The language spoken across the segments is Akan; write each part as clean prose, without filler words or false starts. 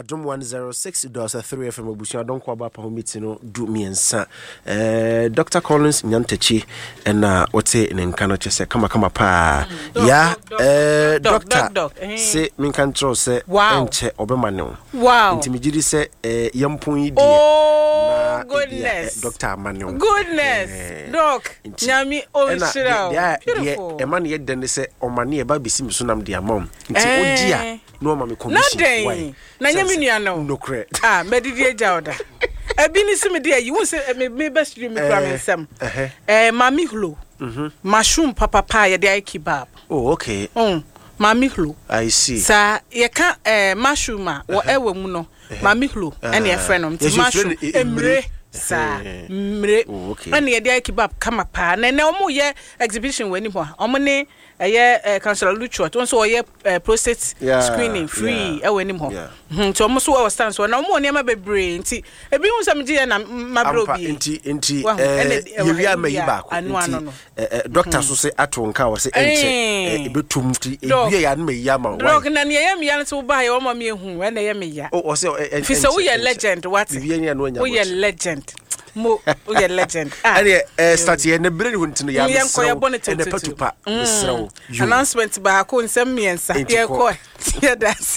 Adom 106.3 FM Abusia Don Kwaba pa homiti no du miensa. Dr. Collins Nyantechi na wote ne nka no chese kama pa. Ya doctor se min control se enche obema ne. Wow. Nti migidi se yampon yi die. Oh goodness. Dr. Amane. Goodness. Doc. Nyami onshira. Beautiful. E man ye den se omane e ba besim so nam dia mom. Nti odia no ma me commission. Why? Na nyami nua no. No cre. Medidi eja oda. Ebi ni simi dia you say me best dream me kra me nsam. Mami hlo. Mushroom papa ye dey kebab. Oh okay. Mami hlo. I see. Sa ye ka mushroom a wo ewe mu no. Mami hlo ene ye frɛ no. Mushroom emre. Sa mre. Ene ye dey kebab kama pa. Na omo ye exhibition wani ho. Omo ne Councillor Lucho so ye prostate screening free wani ho. So omo so we stand so na omo ne ma bebre nti ebi hu sam je na mabro bi. Nti ye wi ma yi ba ko. Doctor so say ato nka wo say enche betum ti ewi ya na yi ama. Dog na ne ye me ya so ba ye omo me hu ene ye me ya. O say fi so we legend what? We legend. Mo we legend. Start here ne brand hu ntino ya me so. Ne patupa mesrawo. Announcement ba ko nsem miensa. Ye ko. Ye das.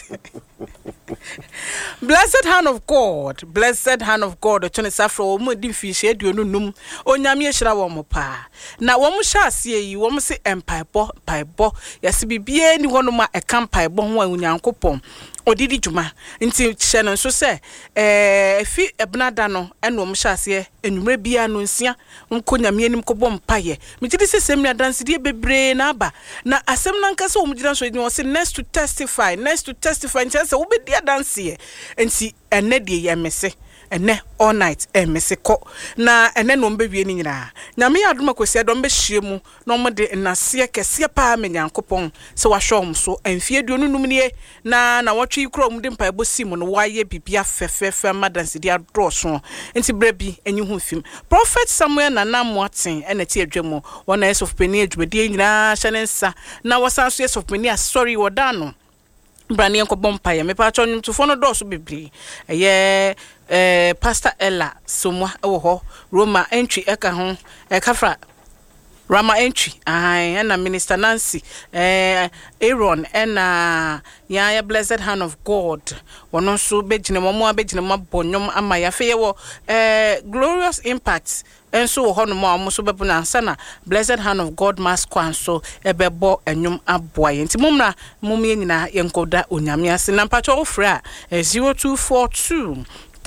Blessed hand of God, otone safro wo mudi fishi aduonu num onyame ehira wo mo pa na wo mo hya asie yi wo mo se empaibo yase bibie ni hono ma ekampaibo ho anyankopon odidi djuma nti hye no so se fi ebnada no ene wo mo hya asie enumre bia no nsia nkonyame anim kobom mpaye megidi se semni adanse die bebre na aba na asem na nka se wo mo gida so ni wo se next to testify nti se wo be dia dance nti ene die yemese ene all night emese ko na ene no mbewie ni nyina nyame adoma kwesi adom be hyiemu na omo de nase kese pa menyankopon se wa hwom so amfie duonu num nie na watwe kro mu de mpa ebosim no waye bibia fefefe madanse dia droso nti brebi enyi hu fim prophet Samuel Nana Moaten ene ti adwemu wona of peni adwumade nyina hyenensa na wasanso of peni sorry wodano Brani enko bompa ye me pa chonum to fono do so bibri Pastor Ella somwa ewo ho Roma entry eka ho kafra Rama entry na Minister Nancy Aaron na ya blessed hand of God wono so begine momo abegine mabonyom ama ya fe ye wo glorious impact enso wo hono mo amuso bebu na ansana blessed hand of God mask kwanso ebebo enyum aboye nti mumra mumye nyina yenkoda onyame ase na mpacho ofra 0242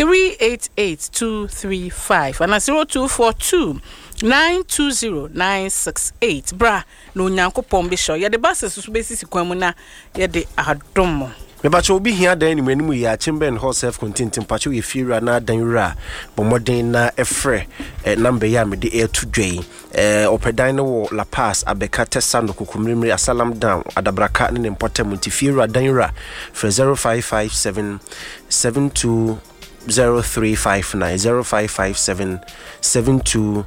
388-235 and 0242-920-968 bra no nyankopon be sure ye de bases so be sisi kwan mu na ye de adomo me bacho obi hia dan ni manimu ya chimben ho self content mpacho ye fira na dan wura bomoden na efre number ya me de air to dwei opedan no wo La Paz abeka tesano kokumrimri asalam down adabraka ne importem ntifira dan wura for 0557 72 0359 0557 72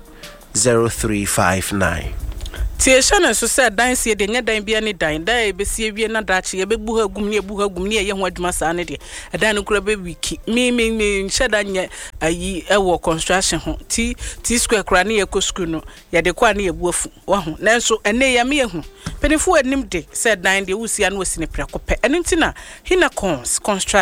0359 Tieshana so said dance ye de nya dan bia ne dan da e besie wie na dache ye bebu hagum ne ye ho adwuma saa ne de dan no kura be wiki me nhyeda nya ayi ewo construction ho ti square kura ne ye ko school no ye de kwa ne ye buafu wa ho nanso ene ye me ye hu penifo anim de said dan de wusia no wasine prekope eno ntina Hinacons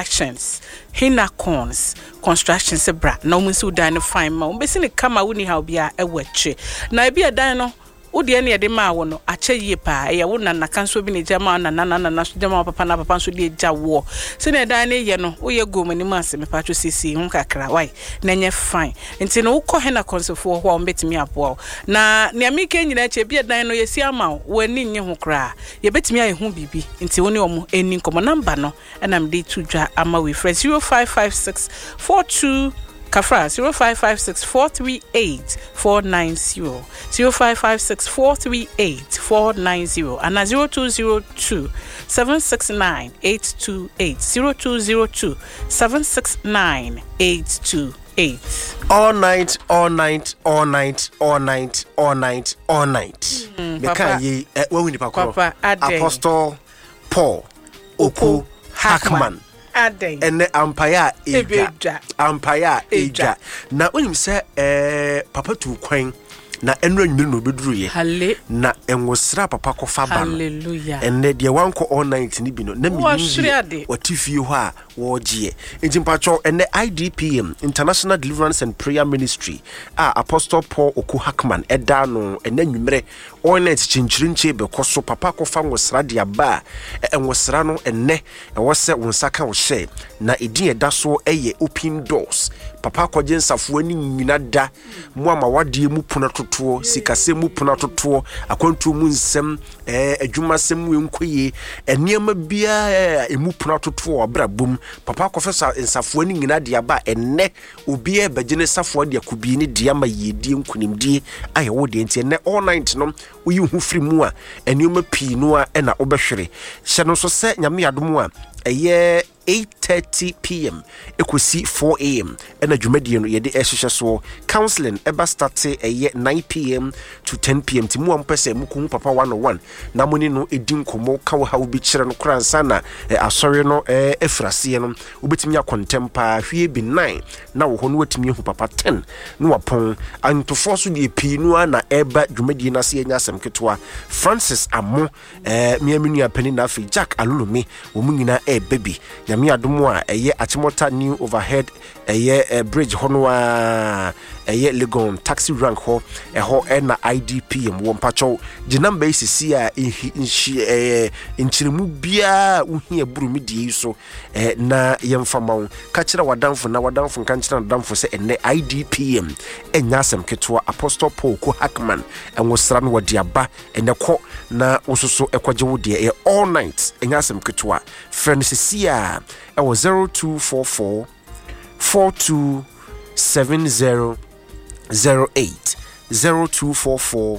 constructions bra na wo nsi dan no fine ma wo be sine kama wo ni ha bia ewache na e bia dan no Udi ne de ma wo no ache yie pa ye wo na kanso bi ne jama na so jama papa na papa so de ja wo se ne dan ne ye no wo ye go mani ma se me pa twa sisi hu kakra wai na nye fine nti no wo kɔ he na konsefo ho on betimi apo na ne amike nyina che bi dan no ye si ama wo ani nye ho kra ye betimi aye hu bibi nti wo ne omo eni komo number no na me de tu dwa ama we friends 0556 42 Kafra 0556-438-490 0556-438-490 and 0202-769-828 0202-769-828 all night Apostle Paul Oku Hackman ene ampaya eja na onim se papa tu kwan na enra nwiri no beduru ye na enwosra papa kofa ba no enne de wanko all night ni bi no na mi watifie ho a wogie entimpacho enne IDPM International Deliverance and Prayer Ministry Apostle Paul Oku Hackman eda no enne nwumre all night chinchirinche be koso papa kofa nwosra de aba enwosra no enne ewose wonsaka wo hye na edin eda so eye open doors papa kwaje nsafo ani nyina da mo ama wade mu puna totoɔ sikase mu puna totoɔ akwantu mu nsɛm adwuma sɛm we nkoye eniema bia emu puna totoɔ abrabom papa kɔfesa nsafo ani nyina de aba enne obi e bagene safo de akubi ni de ama yedie nkunimdie aye wo de enti enne all night no uyi hu firi mu a eniema pii no a na obɛhwere hye no so sɛ nyame adom a ɛyɛ 8:30 p.m. ekosi 4 a.m. and adwumadie no yede ehhehye so counseling eba start 9 p.m. to 10 p.m. timu ampese muku papa 101 na moni no edin komo kawo ha obi kire no kransa na asɔre no efrase no obetimi akontempa hwie bi 9 na wo hono watimi hu papa 10 no wapon antofo so de pii no na eba dwumadie na se enya asem ketwa Francis Amo miaminu apani na afi Jack Alulumi wo mu nyina baby nyame adomo a eye Achimota new overhead eye bridge hono a eye Legon taxi rank ho na IDPM wo mpacho the number is a inchirimu bia uhia burumi die so na yemfama ka kira wadamfo na wadamfo kan kira wadamfo se ene IDPM enya asem ketwa Apostle Paul Oku Hackman enwosra no wadi aba ene ko na wososo ekwaje wo de all night enya asem ketwa Francis ya 0244 427008 0244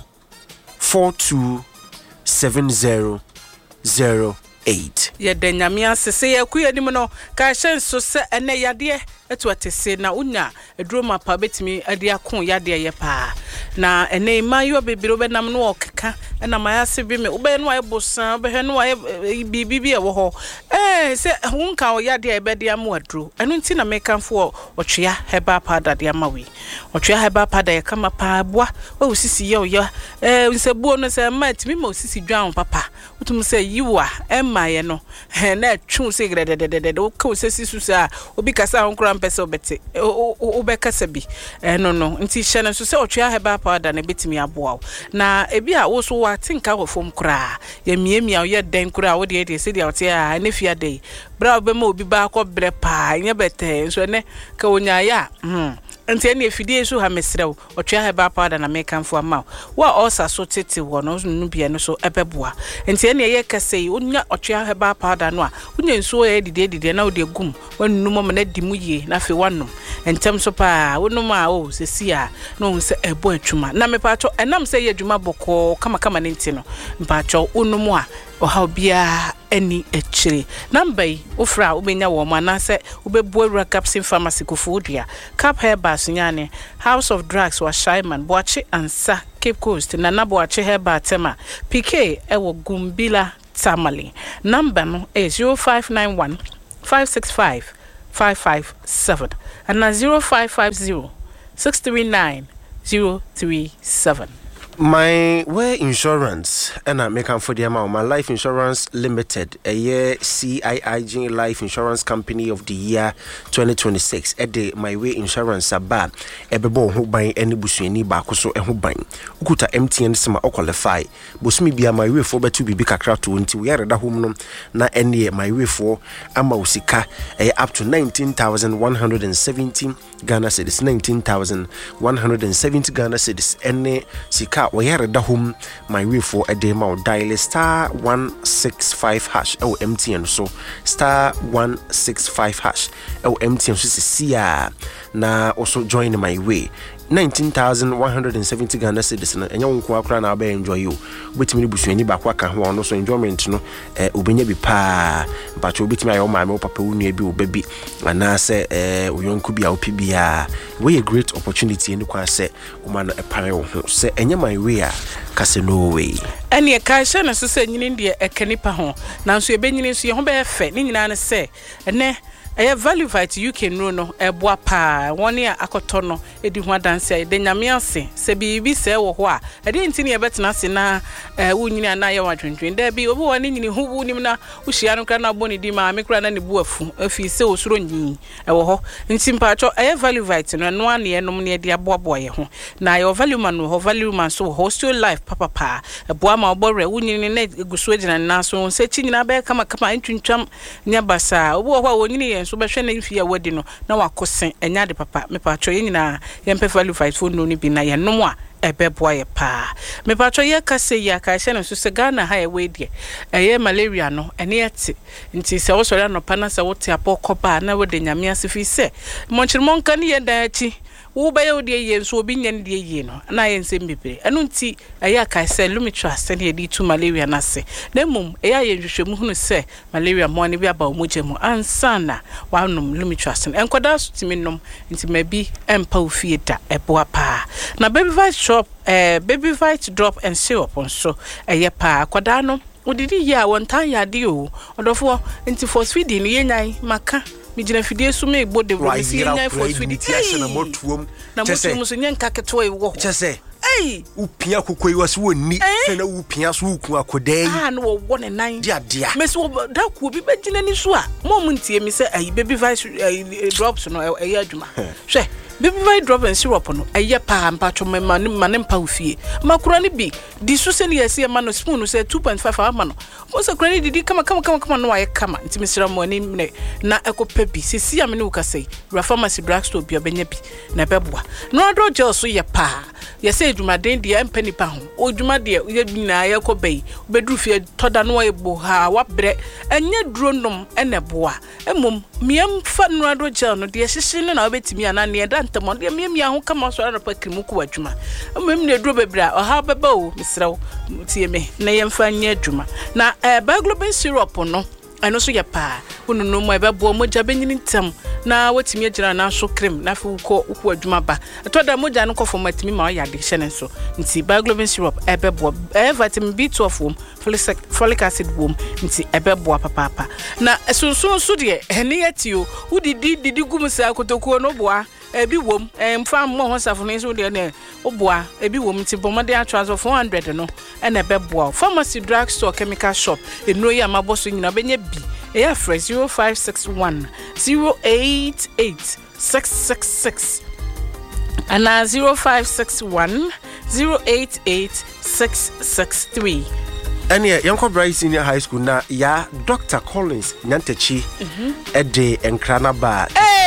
427008 ye de nyame asese ye kuyanim no ka hye nso se ene yade eto atese na unya edroma pa betimi ade akon yade ye pa na ene mayo bebiro benam no okeka na mayase bi me ube no ayebosan be no ay bibi e wo ho se hunka o yade e be de am wadro eno nti na mekanfo otwea heba pa dade amawi otwea heba pa da ye kama pa boa o sisi ye o ya nsebuo no se matimi ma osisi dwan papa utum se yiwa emaye no na atwu se grededede o ka osisi susa obi kasa honkra mpese obete obekasa bi no nti hye no so se otwea heba pa da na betimi aboa na ebi a wo so wa tinka wo fom kra ya miemia ye den kra wo de se de ote a ne fia de bra be ma obi ba ko bre pa nya bete so ne ka onya ya nti ene efidie so ha mesrew otwea heba pa da na mekanfo ama wa osa so tete wo no nu bia no so ebeboa nti ene ye kase onya otwea heba pa da no a onya nsuo ye dide na ode gum wannu mo na dimu ye na fe wannom entem so pa wonnom a o sesi a no se ebo atwuma na mepacho enam se ye adwuma boko kama ne nti no mpacho onnom a oha bia eni echire number ofra ubenya wo mana se ubebu awura Capsin Pharmacy Kofodia Cap Herba sunyane House of Drugs wa Shaiman Boachi Ansa Cape Coast na Boachi Herba Tema PK ewo Gumbila Tamale number no is 0591 565 557 and na 0550 639 037. My way insurance and I make for the amount my life insurance limited a year CIIG Life Insurance Company of the year 2026 at the my way insurance aba ebebo ho ban any busuani ba ko so ho ban ukuta MTN sema o qualify bosumi bia my way for betu bibi kakra to nti we are da home no na ene my way for ama usika up to 19,170 Ghana cedis 19,170 Ghana cedis ene sika we are da home my way for a day mau dial star 165 hash o MTN so star 165 hash o MTN so sia na also join my way 19,170 Ghana cedis na enya wonko akra na ba enjoy you betimi busuani ba kwa ka ho no so enjoyment no obenya bi pa mpacho betimi ayo ma me papa wunu bi obabi ana se oyonku bia opibia we a great opportunity ni kwa se o ma no epare wo ho se enya my way a kase no way Any a cash and so say in India a canipa home. Now so you're beginning to your home by fat, Nina say, and ne. I value fight you can no a bois pa 1 year akotono edi ho danse de nyamiase se bibi se wo ho a e de ntini e betena se na wunyini ana ye wadwendwen da bi obi woni nyini hu bu nim na uhyia no kra na boni di ma me kra na ne bu afu afi se osuro nyin e wo ho nti mpacho I value fight no no ane enom ne de aboabo ye ho na your value man no value man so hostel life papa e boa ma obore wunyini na eguso agina na so se chinyina be kama ntwintwam nya basa obi wo ho wonyini so be hwe na mfia wadi no na wakosen enya de papa me pa tro nyina ye mpe value fight phone no ni bi na ye nom a ebeboa ye pa me pa tro ye kase ya ka hye no so se Ghana ha ye we de eye malaria no ene yete nti se wo sori anopa na se wo te apokoba na wo de nyame asefi se monchirmo nka ne ye da achi wo ba ye de ye nso obi nyen de ye no na ye nsem bebre enu nti eye ka se lumitras se ne di tu malaria na se na mum eye ye hwehwemu hunu se malaria mo ne bi aba omogemu ansana wanum lumitras enkoda so timinom nti mabi empa ofie da eboa pa na baby vice shop baby vice drop and syrup on so eye pa koda no odidi ya wontan ya de o odofo nti force feeding ye nyan maka mi gina fidie su me bode bro si nya force feeding na motuom na motuom so nyen kaketo e wo chese upia kokoi wase woni fe na upia so uku akodai no wo ne nan dia mesi da ku bi begina ni so a mom ntie mi se baby vice drops no e adwuma hwe baby vice drop and syrup no eye pa mpacho mane pa ofie makura ni bi di so se ne yesi ma no spoon se 2.5 ama no mo se kura ni didi kama no aye kama nti misira mo ni na ekopa bi sisi am ne ukasai ra pharmacy drugstore bi obenya bi na beboa no adro gel so ye pa ye se edwumaden de empani pa ho odwuma de ye bi na ye ko bai obedru fie toda no ebo ha wabre enye duro nom eneboa emom miem fa no adro gel no de hyehyene na obetimi ana ne da ntamo de miem ho kama so ara pa krimu ko adwuma emom ne duro bebra oha beba o misrawo tie me na ye mfa nya adwuma na Biglobin syrup no eno so ye pa wonu no mo ebebo moja benyini ntam na watimi agira na so cream na fi ko uku adwuma ba to da moja no kofo matimi ma ya de hye ne so nti Biglobin syrup ebebo vitamin B12 wom folic acid wom nti ebebo papa na sunsun so de ene yatio udidi gumsa akotokuo no boa ebi wom mfa mo ho safo no so de na oboa ebi wom nti bomade atwa so 400 no ene ebebo pharmacy drugstore chemical shop enuro ya maboso nyina benye bi eya fresh 0561 088 666 and 0561 088 663 and Yanko Bryce Senior High School na ya Dr. Collins Nyantechi ede enkrana ba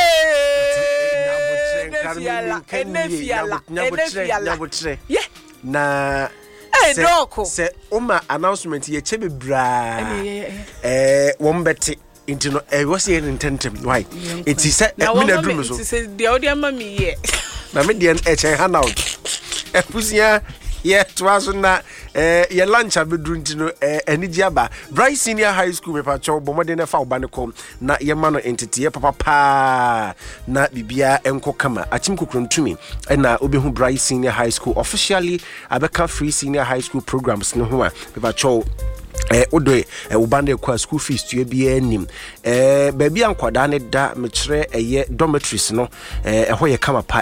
na se oma announcement ye chebe bra wombeti into no was here in tentem why it is said me na drum so the audio mama ye na me den handout epusia ye twaso na ye lunch abedru ntino anigi aba Bryce Senior High School me pa cho bomode na fa obane kom na ye ma no entity ye papa na bibia enko kama achim kokrontumi na obehu Bryce Senior High School officially abeka free senior high school programs no ho a me pa cho odoe ubande kwa school fees tu bia anim baabi ankwada ne da me kire eye dormitories no ho ye kama pa